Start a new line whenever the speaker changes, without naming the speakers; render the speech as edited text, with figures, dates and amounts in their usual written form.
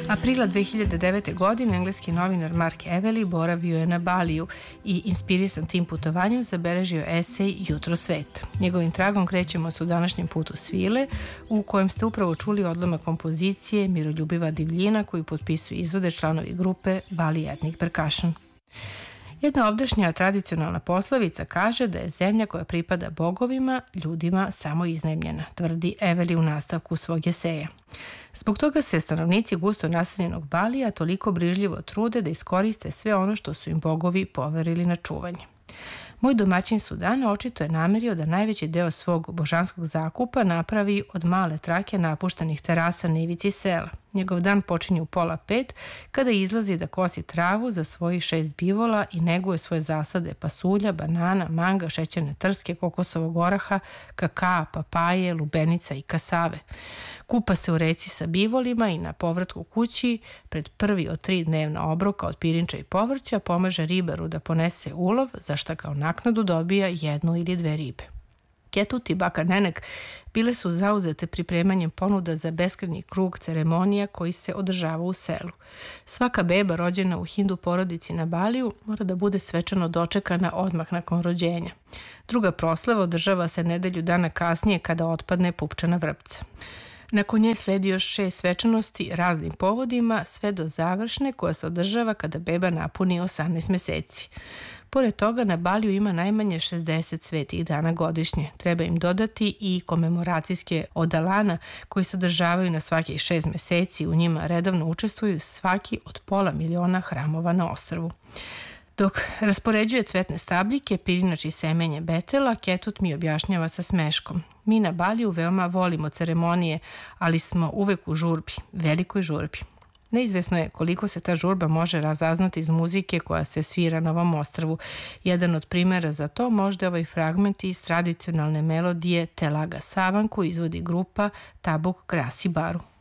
Aprila 2009. godine engleski novinar Mark Evely boravio je na Baliju i inspirisan tim putovanjem zabeležio esej Jutro sveta. Njegovim tragom krećemo se u današnjem putu svile, u kojem ste upravo čuli odlomak kompozicije Miroljubiva divljina koju potpisuju izvode članovi grupe Bali Ethnic Percussion. Jedna ovdašnja tradicionalna poslovica kaže da je zemlja koja pripada bogovima, ljudima samo iznajmljena, tvrdi Evely u nastavku svog eseja. Zbog toga se stanovnici gusto naseljenog Balija toliko brižljivo trude da iskoriste sve ono što su im bogovi poverili na čuvanje. Moj domaćin Sudana očito je namerio da najveći deo svog božanskog zakupa napravi od male trake napuštenih terasa na ivici sela. Njegov dan počinje u 4:30 kada izlazi da kosi travu za svojih 6 bivola i neguje svoje zasade pasulja, banana, manga, šećerne trske, kokosovog oraha, kakaa, papaje, lubenica i kasave. Kupa se u reci sa bivolima i na povratku kući pred prvi od 3 dnevna obroka od pirinča i povrća pomaže ribaru da ponese ulov, za šta kao naknadu dobija 1 ili 2 ribe. Ketut i baka Nenek bile su zauzete pripremanjem ponuda za beskrajni krug ceremonija koji se održava u selu. Svaka beba rođena u hindu porodici na Baliju mora da bude svečano dočekana odmah nakon rođenja. Druga proslava održava se nedelju dana kasnije kada otpadne pupčana vrpca. Nakon nje sledi još 6 svečanosti raznim povodima, sve do završne koja se održava kada beba napuni 18 meseci. Pored toga, na Baliju ima najmanje 60 svetih dana godišnje. Treba im dodati i komemoracijske odalana koji se održavaju na svakih 6 meseci. U njima redovno učestvuju svaki od 500.000 hramova na ostrvu. Dok raspoređuje cvetne stabljike, pirinač i semenje betela, Ketut mi objašnjava sa smeškom. Mi na Baliju veoma volimo ceremonije, ali smo uvek u žurbi, velikoj žurbi. Neizvesno je koliko se ta žurba može razaznati iz muzike koja se svira na ovom ostrvu. Jedan od primjera za to možda je ovaj fragment iz tradicionalne melodije Telaga Savan koju izvodi grupa Tabuk Grasi Baru.